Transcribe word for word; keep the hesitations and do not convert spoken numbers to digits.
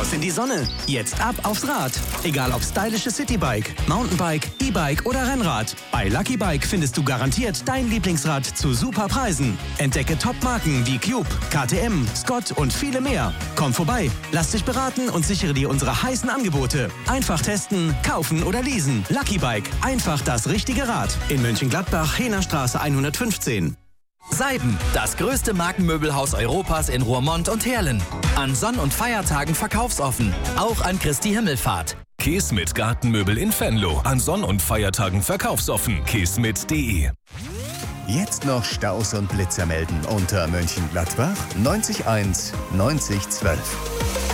Raus in die Sonne. Jetzt ab aufs Rad. Egal ob stylische Citybike, Mountainbike, E-Bike oder Rennrad. Bei Lucky Bike findest du garantiert dein Lieblingsrad zu super Preisen. Entdecke Top-Marken wie Cube, K T M, Scott und viele mehr. Komm vorbei, lass dich beraten und sichere dir unsere heißen Angebote. Einfach testen, kaufen oder leasen. Lucky Bike. Einfach das richtige Rad. In Mönchengladbach, Hehnerstraße hundertfünfzehn. Seiben, das größte Markenmöbelhaus Europas in Roermond und Heerlen. An Sonn- und Feiertagen verkaufsoffen. Auch an Christi Himmelfahrt. Keesmit Gartenmöbel in Venlo. An Sonn- und Feiertagen verkaufsoffen. keesmit punkt de. Jetzt noch Staus und Blitzer melden unter Mönchengladbach neunzig eins neunzig zwölf.